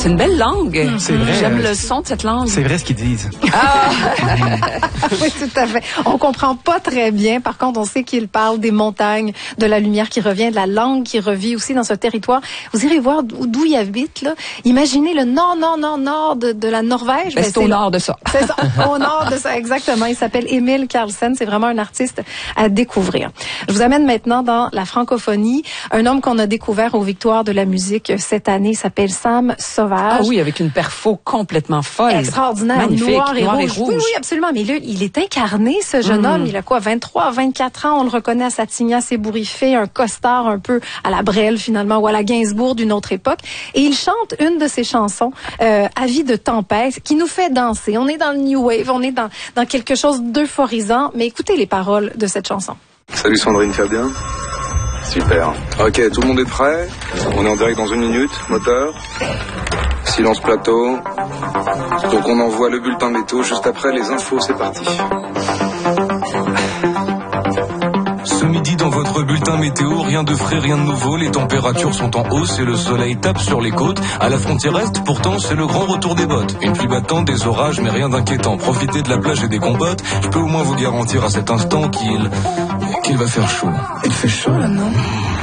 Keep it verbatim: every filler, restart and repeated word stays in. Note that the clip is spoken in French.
C'est une belle langue. C'est vrai. J'aime euh, le son de cette langue. C'est vrai ce qu'ils disent. Ah! Oui, tout à fait. On comprend pas très bien. Par contre, on sait qu'il parle des montagnes, de la lumière qui revient, de la langue qui revit aussi dans ce territoire. Vous irez voir d'où il habite, là. Imaginez le nord, nord, nord, nord de, de la Norvège. Ben, Ben, c'est au nord de ça. C'est ça, au nord de ça, exactement. Il s'appelle Emil Carlsen. C'est vraiment un artiste à découvrir. Je vous amène maintenant dans la francophonie. Un homme qu'on a découvert aux Victoires de la musique cette année s'appelle Sam Sauvage. Ah oui, avec une perfo complètement folle. Extraordinaire. Magnifique. Noir et, Noir rouge. et rouge. Oui, oui, absolument. Mais là, il est incarné, ce jeune Mm. homme. Il a quoi, vingt-trois, vingt-quatre ans? On le reconnaît à Satignas, ébouriffé, un costard un peu à la Brel, finalement, ou à la Gainsbourg d'une autre époque. Et il chante une de ses chansons, euh, Avis de tempête, qui nous fait danser. On est dans le new wave, on est dans, dans quelque chose d'euphorisant. Mais écoutez les paroles de cette chanson. Salut Sandrine, tu vas bien? Super. Ok, tout le monde est prêt? On est en direct dans une minute, moteur. Silence plateau. Donc on envoie le bulletin météo juste après les infos, c'est parti. Ce midi dans votre bulletin météo, rien de frais, rien de nouveau, les températures sont en hausse et le soleil tape sur les côtes. À la frontière est, pourtant, c'est le grand retour des bottes. Une pluie battante, des orages, mais rien d'inquiétant. Profitez de la plage et des compotes, je peux au moins vous garantir à cet instant qu'il... qu'il va faire chaud. Il fait chaud là, non?